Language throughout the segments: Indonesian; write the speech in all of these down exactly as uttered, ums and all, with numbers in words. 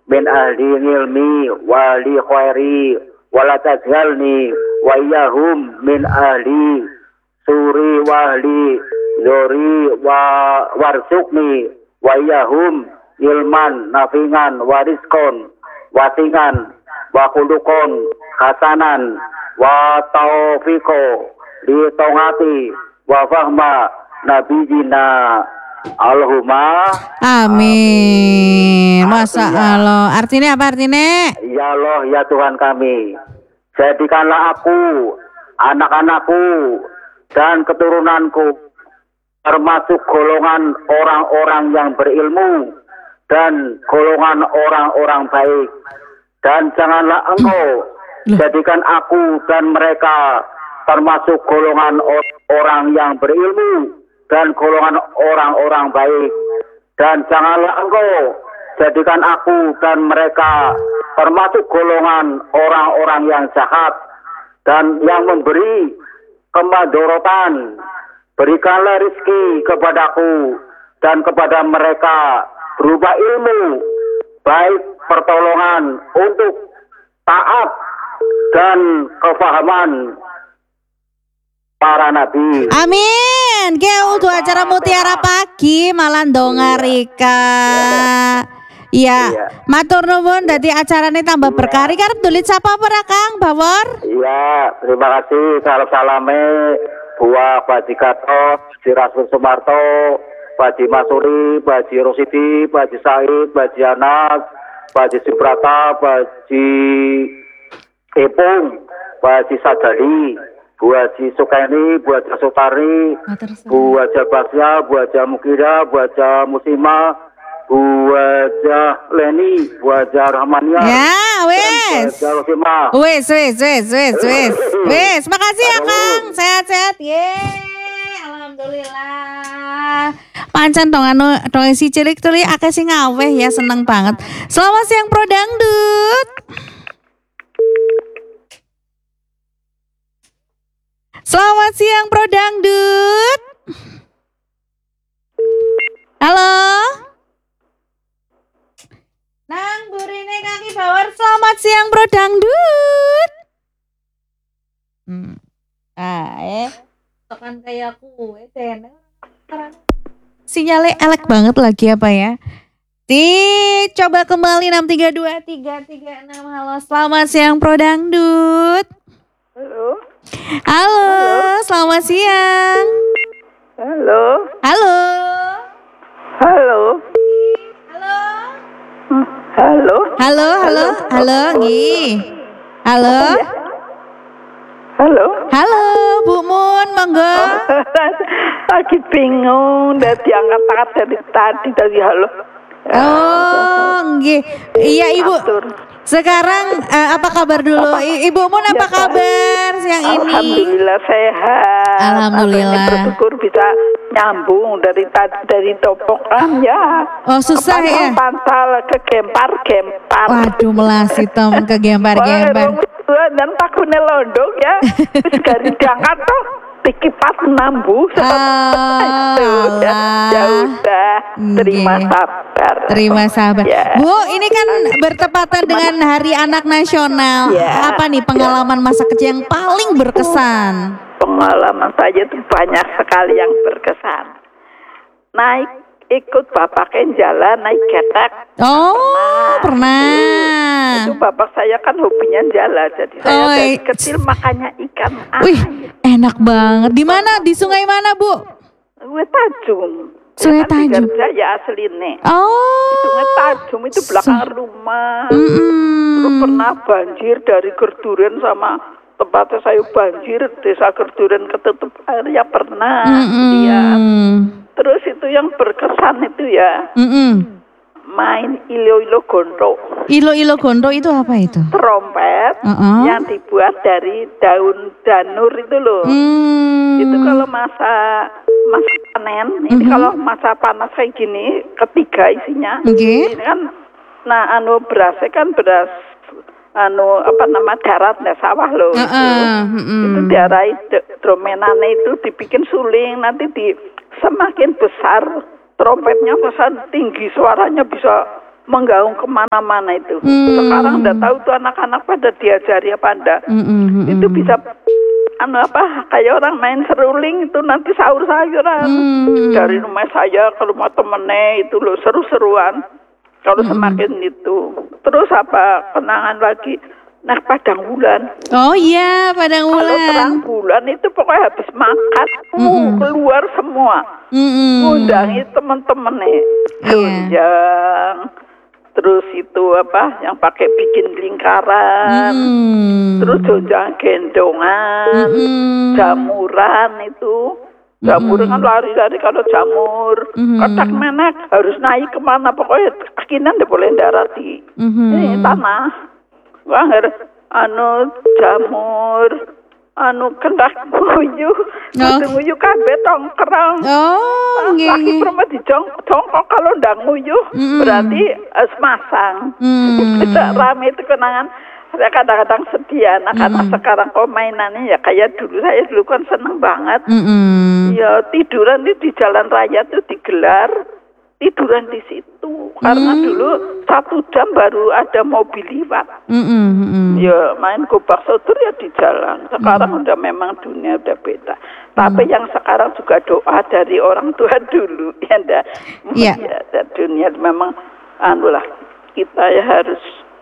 min ahli ilmi wali khairi wala tajhalni wa iyahum min ahli suri wali zori wa warsukni wa iyahum ilman nafingan wariskon wasingan wa khulukon hasanan wa taufiqo li tongati wa fahma nabiyina Allahumma amin. Masya Allah. Artinya apa artinya? Ya Allah ya Tuhan kami, jadikanlah aku, anak-anakku dan keturunanku termasuk golongan orang-orang yang berilmu dan golongan orang-orang baik. Dan janganlah engkau jadikan aku dan mereka termasuk golongan orang yang berilmu dan golongan orang-orang baik. Dan janganlah engkau jadikan aku dan mereka termasuk golongan orang-orang yang jahat dan yang memberi kemadorotan. Berikanlah rizki kepadaku dan kepada mereka berupa ilmu, baik pertolongan untuk taat dan kefahaman para nabi. Amin. Ge untuk acara Mutiara Pagi Malandonga Rika. Iya, iya. Matur nuwun dadi acarane tambah berkari karep tulis sapa ora Kang Bawor? Iya, terima kasih. Salam salame buat Pak Haji Gatot, Haji Rasul Sumarto, Pak Haji Masuri, Pak Haji Rosidi, Pak Haji Said, Pak Haji Anas, Pak Haji Subrata, Pak Haji Epung, Pak Haji Sadali, Bu Haji Sukeni, Bu Haji Sutari, Bu Haji Basya, Bu Haji Mukira, Bu Haji Musima, Bu Haji Leni, Bu Haji Rahmania. Ya, wes. Wes, wes, wes, wes, wes. Wes, makasih ya Kang. Sehat-sehat. Yeay, alhamdulillah. Pancen dong anu dong si cilik tuli akeh sing ngaweh ya, seneng banget. Selamat siang Pro Dangdut. Selamat siang Pro Dangdut. Halo. Nang burine kaki Bawor, selamat siang Pro Dangdut. Hmm. Ah, eh. Tekan kayak kue tenang. Sinyalnya elek banget lagi apa ya? Di coba kembali enam tiga dua tiga tiga enam. Halo, selamat siang Pro Dangdut. Halo. Halo, selamat siang. Halo. Halo. Halo. Halo. Halo. Halo, halo, halo, Nggih. Halo. Halo. Halo, Bu Mun, monggo. Lagi bingung dari angkat-angkat dari tadi dari halo. Oh, nggih. Iya, Ibu. Atur. Sekarang uh, apa kabar dulu? I- Ibu Mun apa kabar siang ini? Alhamdulillah sehat. Alhamdulillah. Akhirnya bersyukur bisa nyambung dari tadi dari topokan ya. Oh, susah ya. Pantal ke gempar-gempar. Waduh, melasi Tom ke gempar-gempar. Dan takune londong ya. Terus garis diangkat tuh dikipas nambu. Ah, ya, ya udah terima Nggih. sabar. Terima sabar. Ya. Bu, ini kan bertepatan dengan Hari Anak Nasional. Ya. Apa nih pengalaman masa kecil yang paling berkesan? Pengalaman saya itu banyak sekali yang berkesan. Naik ikut bapaknya jalan naik getek. Oh, pernah. Itu bapak saya kan hobinya jalan, jadi saya Oh, dari i- kecil makannya ikan. Wih, enak banget. Di mana? Di sungai mana, Bu? Gue Tajum. Sungai Ya kan di Tajum. Garda ya aslinya. Oh. Sungai Tajum itu belakang rumah. Mm-mm. Terus pernah banjir dari Gerduren sama tempatnya saya banjir, desa Gerduren ketutup air ya pernah. Mm-mm. Iya. Terus itu yang berkesan itu ya Mm-mm. main ilo-ilo gondok. Ilo-ilo gondo itu apa itu? Trompet Uh-uh. yang dibuat dari daun danur itu loh. Hmm. Itu kalau masa masa panen, ini Mhm. kalau masa panas kayak gini ketiga isinya. Oke. Ini kan nah anu berasnya kan beras anu apa nama darat nggak sawah loh. Uh-uh. Itu. Mm-mm. Itu diarai d- dromenane itu dibikin suling, nanti di semakin besar trompetnya besar tinggi suaranya bisa menggaung kemana-mana itu. Hmm. Sekarang udah tahu tuh anak-anak pada diajari apa enggak. Mm, mm, mm, Itu mm. bisa anu apa kayak orang main seruling itu nanti sahur sayuran Hmm. dari rumah saya ke rumah temennya itu loh seru-seruan kalau Hmm. semakin itu. Terus apa kenangan lagi nah padang bulan. Oh iya, Padang Kalau terang Wulan. bulan itu pokoknya habis makan uh, Mm-mm. keluar semua Mm-mm. ngundangi temen-temennya Iya. gonjang. Terus itu apa yang pakai bikin lingkaran. Mm-mm. Terus gonjang gendongan, Mm-mm. jamuran itu. Jamur kan lari-lari kalau jamur. Mm-mm. Kotak menek harus naik kemana pokoknya kakinan tidak boleh darati. Mhm. Ini tanah. Wah, harus anu jamur, anu kendak nguyu, Oh. nguyu kabeh tongkrong. Oh, nggih, Laki nggih. perempuan dijongkok kalau ndak nguyuh Mm-mm. berarti harus masang. Mm. Tidak rame itu kenangan. Saya kadang-kadang sedih anak-anak sekarang kok mainannya ya kayak dulu. Saya dulu kan seneng banget. Mm-mm. Ya tiduran itu di jalan raya tuh digelar tiduran di situ karena Mm. dulu satu jam baru ada mobil liwat. Mm-mm. Mm-mm. Ya main gobak sotur ya di jalan. Sekarang udah memang dunia udah beda. Tapi yang sekarang juga doa dari orang tua dulu ya ndak. Iya. Ya, dan dunia memang anu lah kita ya harus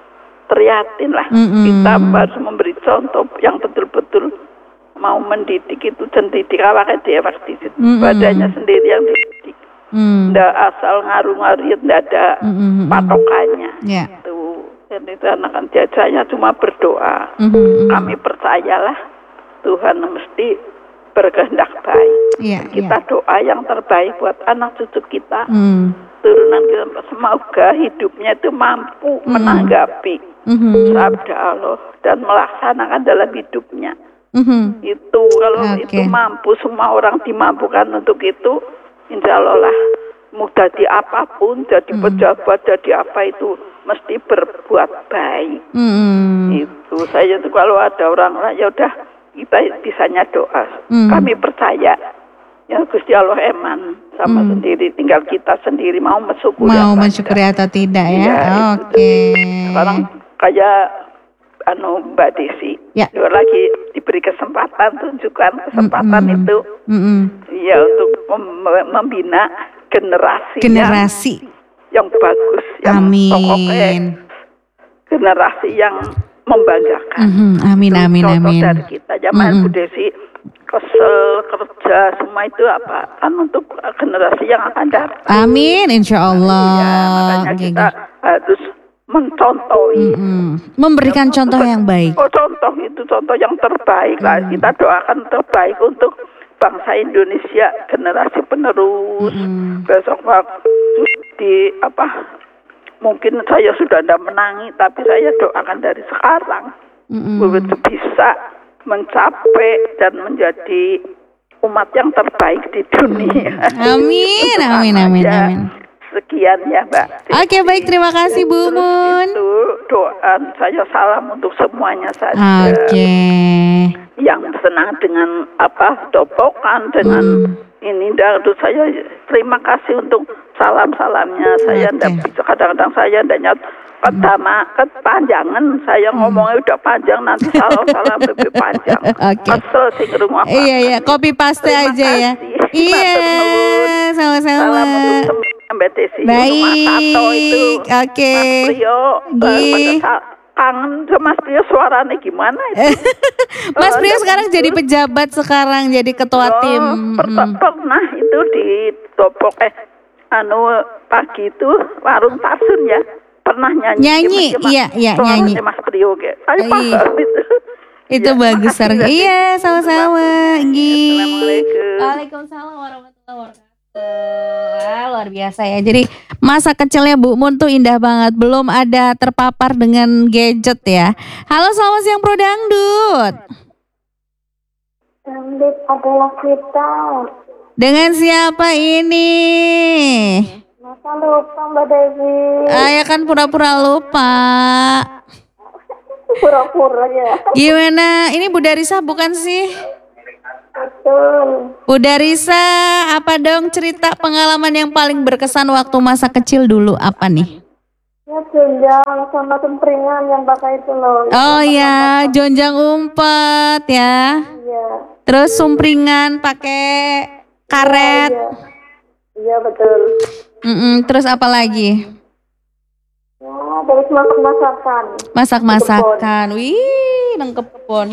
prihatin lah. Mm-mm. Kita harus memberi contoh yang betul-betul mau mendidik itu mendidik awalnya dewek di situ. Mm-mm. Badannya sendiri yang dididik. Mm. Ndak asal ngaruh-ngaruh ndak ada Mm-mm. patokannya. Ya. Tuh. Dan itu anak-anak jajahnya cuma berdoa. Mhm. Kami percayalah Tuhan mesti berkehendak baik. Iya, Kita iya. doa yang terbaik buat anak cucu kita. Mm. Turunan kita semoga hidupnya itu mampu menanggapi Mhm. sabda Allah dan melaksanakan dalam hidupnya. Mhm. Itu kalau Oke. itu mampu, semua orang dimampukan untuk itu, insya Allah lah mau jadi apapun, jadi pejabat, jadi apa itu mesti berbuat baik. Mhm. Itu saya tuh kalau ada orang lain ya udah kita bisanya doa. Hmm. Kami percaya ya Gusti Allah eman sama Hmm. sendiri, tinggal kita sendiri mau mensyukuri Mau apa mensyukuri enggak. atau tidak ya? Iya, itu. Oke. Sekarang kayak anu Mbak Desi, Ya. dia lagi diberi kesempatan, tunjukkan kesempatan Mm-mm. itu, Mm-mm. ya untuk mem- membina generasi, Generasi. yang, yang bagus, yang Amin. pokoknya generasi yang membanggakan. Mhm. Amin, Itu amin, contoh amin. dari kita. Zaman Mm-mm. Bu Desi kesel kerja semua itu apa? Kan untuk generasi yang akan datang. Amin, insya Allah. Ya, makanya Oke, kita oke. harus mencontohi. Mm-mm. Memberikan contoh yang baik. Oh, contoh itu contoh yang terbaik lah. Kita doakan terbaik untuk bangsa Indonesia generasi penerus. Mm-mm. Besok waktu di apa? Mungkin saya sudah tidak menangi, tapi saya doakan dari sekarang Mm-mm. untuk bisa mencapai dan menjadi umat yang terbaik di dunia. Amin, amin, amin, Ya, amin. sekian ya Mbak. Oke, baik, terima kasih Bu Terus Mun. itu doa saya salam untuk semuanya saja. Oke. Yang senang dengan apa topokan dengan Hmm. ini dan terus saya terima kasih untuk salam-salamnya. Saya Oke. ndak bisa kadang-kadang saya ndak nyat pertama kepanjangan saya ngomongnya udah panjang nanti salam-salam lebih panjang. Oke. Kesel sing rumah Iya, iya, copy paste Terima aja ya. kasih. Iya, Matur nuwun. sama-sama. Salam untuk semua Mbak Desi. Baik, Rumah Tato itu. oke. Mas Priyo. Gih. pada sa- kangen sama Mas Priyo suaranya gimana itu? Mas Oh, Priyo udah sekarang muncul. jadi pejabat sekarang, jadi ketua Oh, tim. per- Mm. pernah itu di topok eh anu pagi itu warung Tarsun ya. Pernah nyanyi. Nyanyi, Gimana, iya, iya, suaranya nyanyi. Mas Priyo kayak. Saya Iya. paham itu. Itu Ya, bagus makasih, sekarang. Mbak Desi. Iya, sama-sama. Gi. Assalamualaikum. Waalaikumsalam warahmatullahi wabarakatuh. Wah, luar biasa ya. Jadi masa kecilnya Bu Mun tuh indah banget. Belum ada terpapar dengan gadget ya. Halo, selamat siang Pro Dangdut. Dangdut adalah kita. Dengan siapa ini? Masa lupa Mbak Devi? Ah, ya kan pura-pura lupa. Pura-pura ya. Gimana? Ini Bu Darisa bukan sih? Betul. Bu Darisa, apa dong cerita pengalaman yang paling berkesan waktu masa kecil dulu apa nih? Ya jenjang sama cempringan yang pakai itu loh. Oh ya, jonjang umpet ya. Iya. Terus sumpringan pakai karet. Iya. Iya betul. Mm-mm, terus apa lagi? Ya, terus masak-masakan. Masak-masakan. Wih, nang kebon.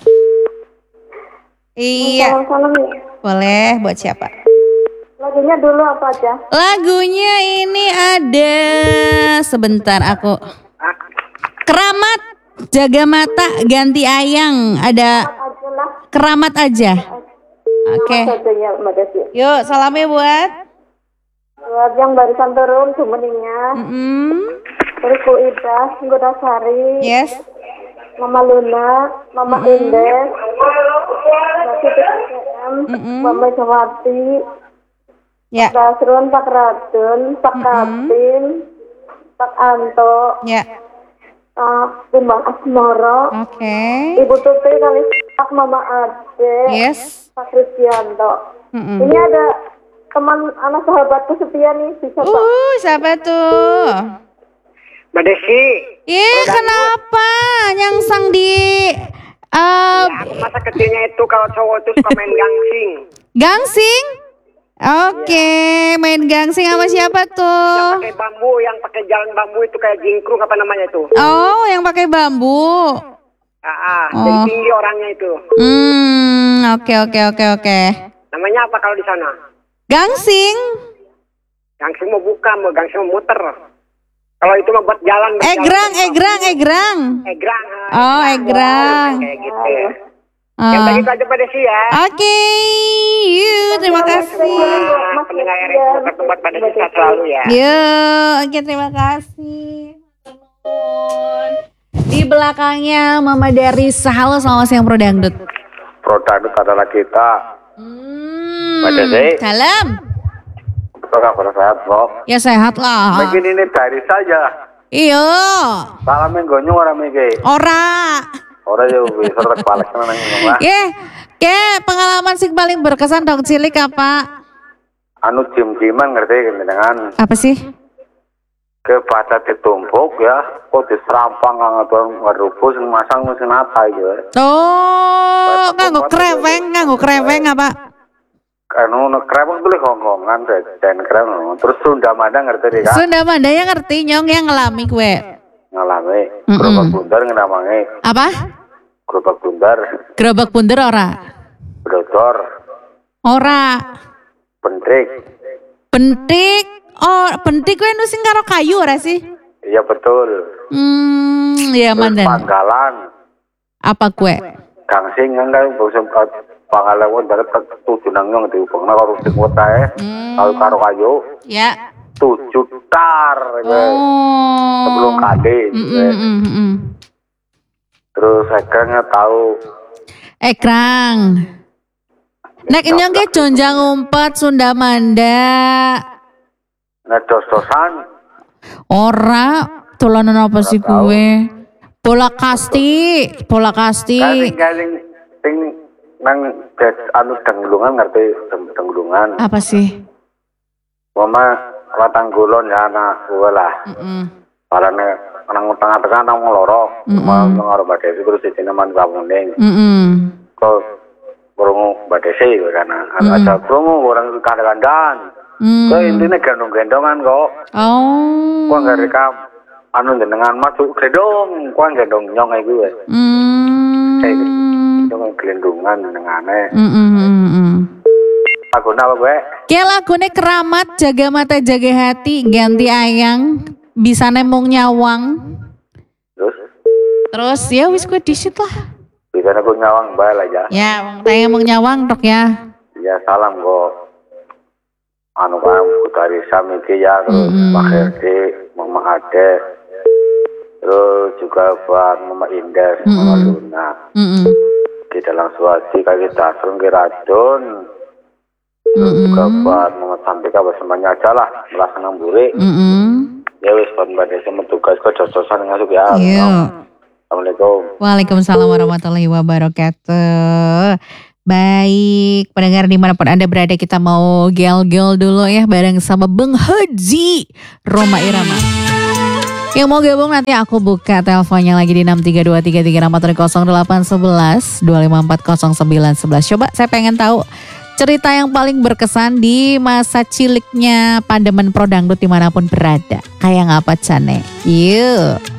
Iya, Salam-salam ya. boleh. Buat siapa? Lagunya dulu apa aja? Lagunya ini ada, sebentar aku. Keramat, jaga mata, ganti ayang. Ada Aja lah. keramat aja. Oke. Saja ya Mbak Desi. Yuk, salamnya buat. Buat yang barusan turun Sumeningnya. Mm-mm. Terus Bu Ida, Anggota Sari. Yes. Mama Luna, Mama Mm-mm. Indes, Mbak Siti K M, Mm-mm. Mama Jawati, Ya. Pak Dasrun, Pak Radun, Pak Kapin, Pak Anto, Ya. Pak Timbang Asmoro, Oke. Ibu Tuti kali Pak Mama Ade, Yes. Pak Kristianto. Mm-mm. Ini ada teman anak sahabatku setia nih, bisa Pak. Uh, siapa tuh? Mbak Desi, Ih, kenapa? Nyangsang di uh, ya, masa kecilnya itu kalau cowok itu suka main gangsing. gangsing? Oke, main gangsing sama siapa Yang tuh? pakai bambu, yang pakai jalan bambu itu kayak jingkrung apa namanya itu? Oh, yang pakai bambu. Ah, ah, Oh. jadi tinggi orangnya itu. Hmm, oke oke oke oke. Namanya apa kalau di sana? Gangsing? Gangsing mau buka, mau gangsing mau muter. Kalau itu mah buat jalan. buat Egrang, jalan. egrang, egrang. Egrang. Oh, egrang. Kayak gitu. Yang Oh. tadi itu aja Mbak Desi ya. Oke, yuk, terima kasih. Nah, pendengar yang buat Mbak Desi sehat selalu ya. Yuk, oke terima kasih. Nuhun. Di belakangnya Mama Darisa. Halo, selamat siang Pro Dangdut. Produk itu adalah kita. Hmm. Mbak Desi. Salam. Betul kabar sehat, Bok. Ya sehat lah. Begini ini dari saja. Iyo. Salamin gonyong orang iki. Ora. Ora yo wis ora kepalek nang ngomong lah. Ye, ke pengalaman sing paling berkesan dong cilik apa? Anu jim-jiman ngerti dengan Apa sih? ke pada ditumpuk ya, kok diserampang ngatur ngerubuh sing masang sing nata iki. Oh, nganggo kreweng, nganggo kreweng apa? Anu kreweng tuh hongkongan dan kreweng. Terus Sunda Manda ngerti kan? Sunda Mandaya ngerti nyong yang ngalami kue. Ngalami Mm-mm. gerobak bundar ngenamangi Apa? gerobak bundar, Gerobak bunder ora? bedodor, Ora. bentik. Bentik. Oh, bentik kue nu sing karo kayu ora sih? Iya betul. Hmm, ya Terus mandan. panggalan, Apa kue? gangsing kan kan bosem panggalan dari tujuh nangyong dihubungna karo sing wotae, Hmm. kalau karo kayu Ya. tujuh tar gitu. Oh. Sebelum kade. Mm, gitu. mm, mm, mm. Terus akhirnya tahu Ekrang. Nek nyong ke jonjang umpet Sunda Manda. ngedos-dosan Ora, dolanan apa sih gue? Bola kasti, bola kasti. galing-galing sing nang des anu denglungan ngerti deng- denglungan. Apa sih? Mama watang gulon ya anak gue lah. Mm-mm. Parane nang tengah-tengah nang loro, Mm-mm. mau ngaro Mbak Desi terus di sini man kamuning. Mm-mm. Kok burung Mbak Desi karena Mm-mm. ada burung orang kandang-kandan. Mm. Kok intinya gendong-gendongan kok. Oh. Kok nggak rekam anu jenengan masuk gendong, kok gendong nyong ae gue. Mm. Kayak itu gelendungan jenengane. Mm-mm, mm-mm. Lagu apa gue? Kayak lagune keramat, jaga mata jaga hati, ganti ayang, bisa nemong nyawang. Terus Terus ya wis gue disit lah. bisa aku nyawang bae lah ya. Ya, wong tanya emong nyawang dok ya. Ya salam kok. Anu kan dari Samiki ya terus Mm-mm. Pak Herdi, Mama Ade, terus juga buat Mama Indah, Mama Mm-mm. Luna. Mm-mm. Kita langsung aja kaki dasar ke Radon. Terus Mm-mm. juga buat Mama Santika semuanya aja lah melaksanakan buri. Mm-mm. Ya wis buat Mbak Desi tugas ke jos-josan ngasuk ya. Iya. Assalamualaikum. Waalaikumsalam warahmatullahi wabarakatuh. Baik, pendengar dimanapun Anda berada, kita mau gel-gel dulu ya bareng sama Bang Haji Roma Irama. Yang mau gabung nanti aku buka teleponnya lagi di enam tiga dua tiga tiga enam empat nol delapan satu satu dua lima empat nol sembilan satu satu. Coba saya pengen tahu cerita yang paling berkesan di masa ciliknya Pandemen Pro Dangdut dimanapun berada. Kayak ngapa Cane? Yuk.